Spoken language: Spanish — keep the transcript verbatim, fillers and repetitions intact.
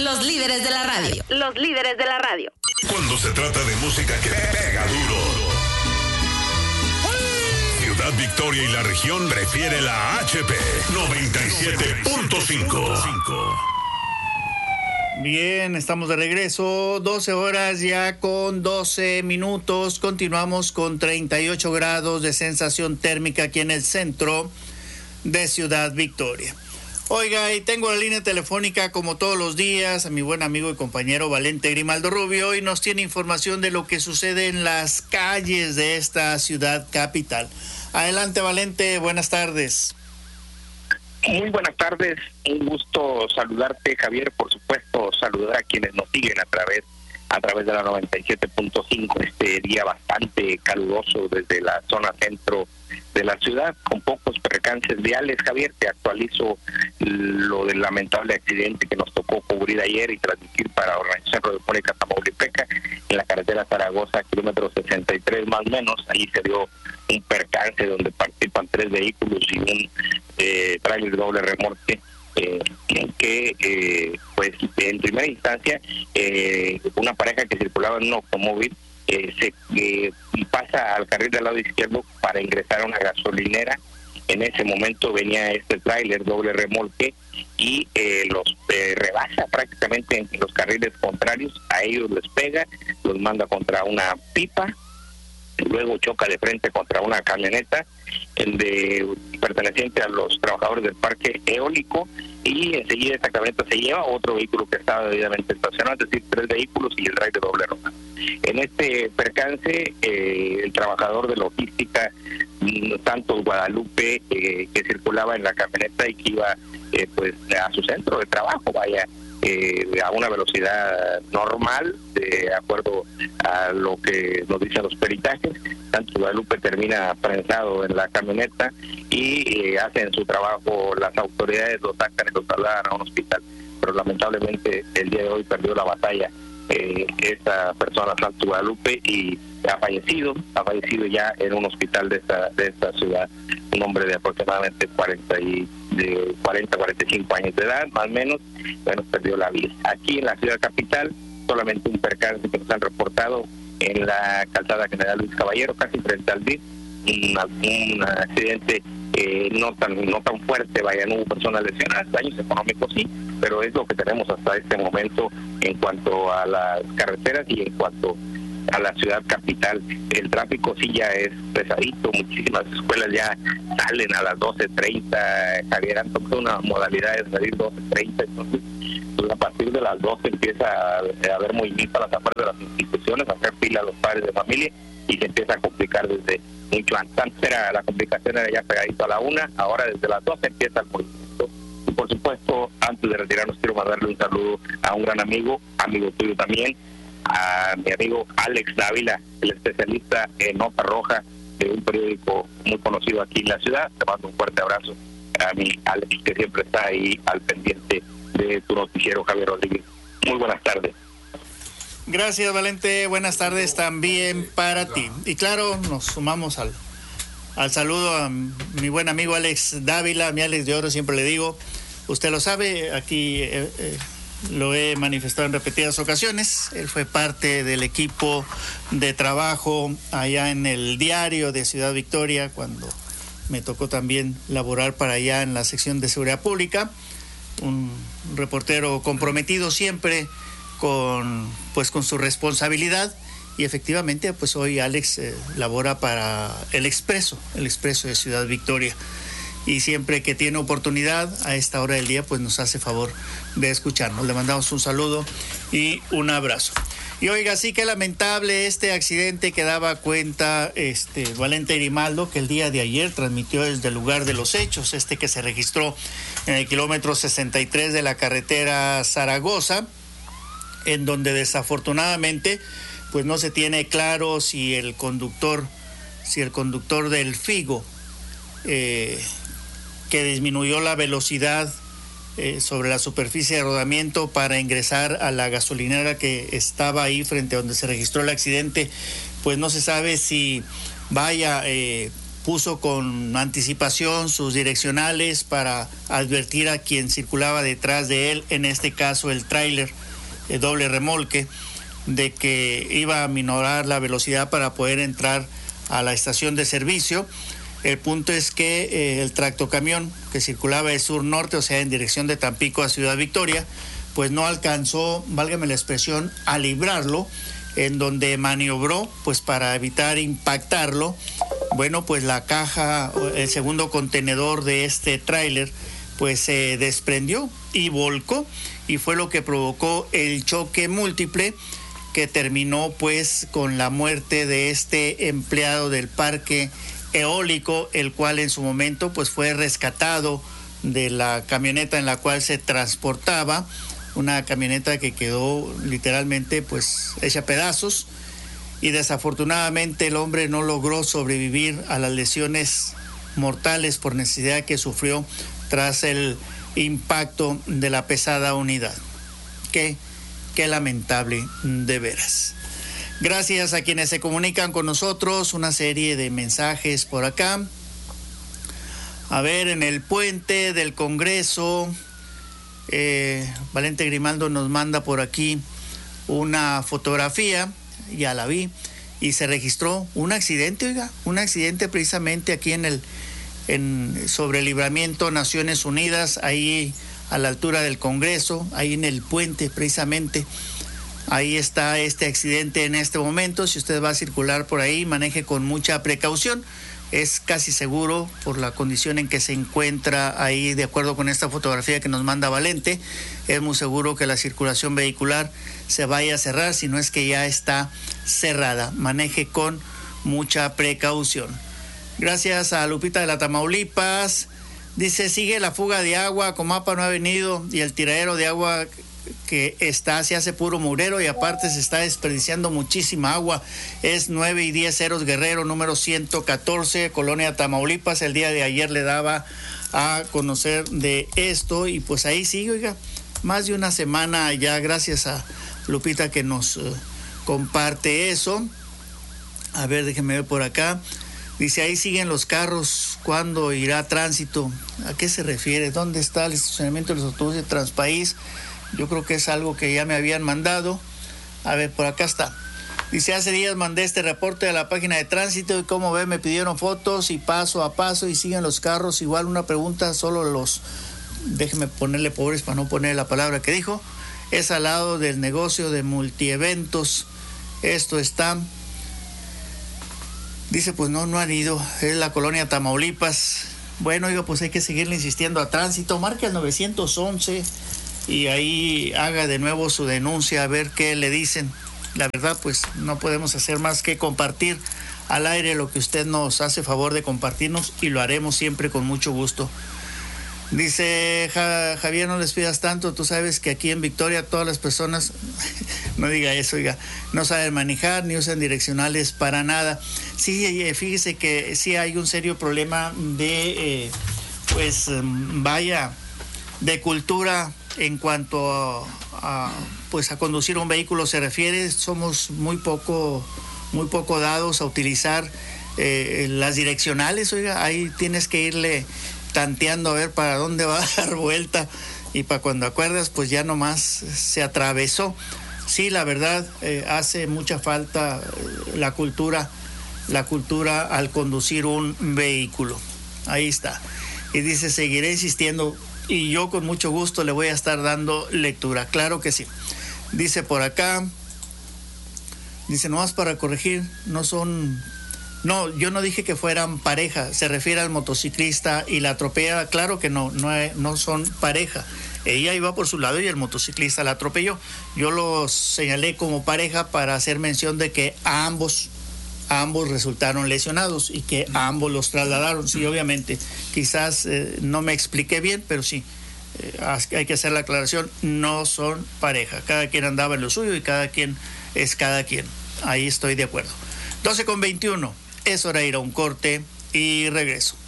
Los líderes de la radio. Los líderes de la radio. Cuando se trata de música que pega duro, Ciudad Victoria y la región prefiere la H P noventa y siete punto cinco. Bien, estamos de regreso, doce horas ya con doce minutos. Continuamos con treinta y ocho grados de sensación térmica aquí en el centro de Ciudad Victoria. Oiga, y tengo la línea telefónica como todos los días a mi buen amigo y compañero Valente Grimaldo Rubio, y nos tiene información de lo que sucede en las calles de esta ciudad capital. Adelante, Valente, buenas tardes. Muy buenas tardes, un gusto saludarte, Javier. Por supuesto, saludar a quienes nos siguen a través a través de la noventa y siete punto cinco, este día bastante caluroso desde la zona centro de la ciudad, con pocos percances viales. Javier, te actualizo lo del lamentable accidente que nos tocó cubrir ayer y transmitir para Organización Radiofónica Tamaulipeca en la carretera Zaragoza, kilómetro sesenta y tres más o menos. Ahí se dio un percance donde participan tres vehículos y un eh, tráiler doble remolque, eh, que eh, pues en primera instancia eh, una pareja que circulaba en un automóvil eh, se eh, pasa al carril del lado izquierdo para ingresar a una gasolinera. En ese momento venía este tráiler doble remolque y eh, los eh, rebasa prácticamente en los carriles contrarios. A ellos les pega, los manda contra una pipa, luego choca de frente contra una camioneta de perteneciente a los trabajadores del parque eólico, y enseguida esta camioneta se lleva otro vehículo que estaba debidamente estacionado, es decir, tres vehículos y el trailer doble roja. En este percance, eh, el trabajador de logística Santos Guadalupe, eh, que circulaba en la camioneta y que iba eh, pues a su centro de trabajo, vaya, Eh, a una velocidad normal, de acuerdo a lo que nos dicen los peritajes. Santos Guadalupe termina prensado en la camioneta y eh, hacen su trabajo las autoridades, lo sacan y lo trasladan a un hospital, pero lamentablemente el día de hoy perdió la batalla eh, esta persona, Santos Guadalupe, y ha fallecido, ha fallecido ya en un hospital de esta de esta ciudad, un hombre de aproximadamente cuarenta y de cuarenta, cuarenta y cinco años de edad, más o menos. Bueno, perdió la vida. Aquí en la ciudad capital, solamente un percance que nos han reportado en la calzada General Luis Caballero, casi frente al D I F, un accidente eh, no tan no tan fuerte, vaya, no hubo personas lesionadas, daños económicos sí, pero es lo que tenemos hasta este momento en cuanto a las carreteras y en cuanto a la ciudad capital. El tráfico sí ya es pesadito, muchísimas escuelas ya salen a las doce treinta, Javier, han tomado una modalidad de salir doce treinta, entonces pues a partir de las doce empieza a, a haber movimiento a las afueras de las instituciones, a hacer fila a los padres de familia, y se empieza a complicar desde mucho antes. Antes era, la complicación era ya pegadito a la una, ahora desde las doce empieza el movimiento. Y por supuesto, antes de retirarnos, quiero mandarle un saludo a un gran amigo, amigo tuyo también, a mi amigo Alex Dávila, el especialista en nota roja de un periódico muy conocido aquí en la ciudad. Te mando un fuerte abrazo a mi Alex, que siempre está ahí al pendiente de tu noticiero, Javier Rodríguez. Muy buenas tardes. Gracias, Valente, buenas tardes también para ti. Y claro, nos sumamos al, al saludo a mi buen amigo Alex Dávila, mi Alex de Oro, siempre le digo, usted lo sabe, aquí eh, eh, lo he manifestado en repetidas ocasiones. Él fue parte del equipo de trabajo allá en el diario de Ciudad Victoria, cuando me tocó también laborar para allá en la sección de seguridad pública. Un reportero comprometido siempre con, pues, con su responsabilidad, y efectivamente pues hoy Alex eh, labora para El Expreso, El Expreso de Ciudad Victoria. Y siempre que tiene oportunidad a esta hora del día, pues nos hace favor de escucharnos. Le mandamos un saludo y un abrazo. Y oiga, sí, que lamentable este accidente que daba cuenta este Valente Grimaldo, que el día de ayer transmitió desde el lugar de los hechos, este que se registró en el kilómetro sesenta y tres de la carretera Zaragoza, en donde desafortunadamente pues no se tiene claro si el conductor, si el conductor del Figo, eh, que disminuyó la velocidad eh, sobre la superficie de rodamiento para ingresar a la gasolinera que estaba ahí frente a donde se registró el accidente, pues no se sabe si vaya, eh, puso con anticipación sus direccionales para advertir a quien circulaba detrás de él, en este caso el tráiler de doble remolque, de que iba a minorar la velocidad para poder entrar a la estación de servicio. El punto es que eh, el tractocamión que circulaba de sur-norte, o sea, en dirección de Tampico a Ciudad Victoria, pues no alcanzó, válgame la expresión, a librarlo, en donde maniobró, pues para evitar impactarlo. Bueno, pues la caja, el segundo contenedor de este tráiler, pues se eh, desprendió y volcó, y fue lo que provocó el choque múltiple, que terminó pues con la muerte de este empleado del parque eólico, el cual en su momento pues fue rescatado de la camioneta en la cual se transportaba, una camioneta que quedó literalmente pues hecha pedazos, y desafortunadamente el hombre no logró sobrevivir a las lesiones mortales por necesidad que sufrió tras el impacto de la pesada unidad. Qué, qué lamentable, de veras. Gracias a quienes se comunican con nosotros, una serie de mensajes por acá. A ver, en el puente del Congreso, eh, Valente Grimaldo nos manda por aquí una fotografía, ya la vi, y se registró un accidente, oiga, un accidente precisamente aquí en el, en, sobre el Libramiento Naciones Unidas, ahí a la altura del Congreso, ahí en el puente precisamente. Ahí está este accidente en este momento. Si usted va a circular por ahí, maneje con mucha precaución. Es casi seguro, por la condición en que se encuentra ahí, de acuerdo con esta fotografía que nos manda Valente, es muy seguro que la circulación vehicular se vaya a cerrar, si no es que ya está cerrada. Maneje con mucha precaución. Gracias a Lupita de la Tamaulipas. Dice, sigue la fuga de agua, Comapa no ha venido y el tiradero de agua que está, se hace puro murero, y aparte se está desperdiciando muchísima agua. Es nueve y diez Ceros Guerrero, número ciento catorce, Colonia Tamaulipas. El día de ayer le daba a conocer de esto, y pues ahí sigue, oiga, más de una semana ya, gracias a Lupita que nos uh, comparte eso. A ver, déjeme ver por acá. Dice, ahí siguen los carros, ¿cuándo irá tránsito? ¿A qué se refiere? ¿Dónde está el estacionamiento de los autobuses de Transpaís? Yo creo que es algo que ya me habían mandado. A ver, por acá está. Dice, hace días mandé este reporte a la página de tránsito y como ve me pidieron fotos y paso a paso y siguen los carros. Igual una pregunta, solo los, déjeme ponerle pobres para no poner la palabra que dijo, es al lado del negocio de multieventos. Esto está, dice, pues no, no han ido, es la Colonia Tamaulipas. Bueno, oiga, pues hay que seguirle insistiendo a tránsito, marque el nueve once y ahí haga de nuevo su denuncia, a ver qué le dicen. La verdad, pues no podemos hacer más que compartir al aire lo que usted nos hace favor de compartirnos, y lo haremos siempre con mucho gusto. Dice ja, Javier, no les pidas tanto, tú sabes que aquí en Victoria todas las personas, no diga eso, oiga, no saben manejar ni usan direccionales para nada. Sí, fíjese que sí hay un serio problema de, eh, pues vaya, de cultura en cuanto a, a, pues a conducir un vehículo se refiere. Somos muy poco, muy poco dados a utilizar eh, las direccionales, oiga, ahí tienes que irle tanteando a ver para dónde va a dar vuelta, y para cuando acuerdas pues ya nomás se atravesó. Sí, la verdad, eh, hace mucha falta la cultura, la cultura al conducir un vehículo. Ahí está. Y dice, seguiré insistiendo, y yo con mucho gusto le voy a estar dando lectura, claro que sí. Dice por acá, dice, nomás para corregir, no son, no, yo no dije que fueran pareja, se refiere al motociclista y la atropella, claro que no, no, no son pareja. Ella iba por su lado y el motociclista la atropelló. Yo lo señalé como pareja para hacer mención de que a ambos, a ambos resultaron lesionados y que a ambos los trasladaron. Sí, obviamente, quizás eh, no me expliqué bien, pero sí, eh, hay que hacer la aclaración, no son pareja. Cada quien andaba en lo suyo y cada quien es cada quien. Ahí estoy de acuerdo. doce con veintiuno, es hora de ir a un corte y regreso.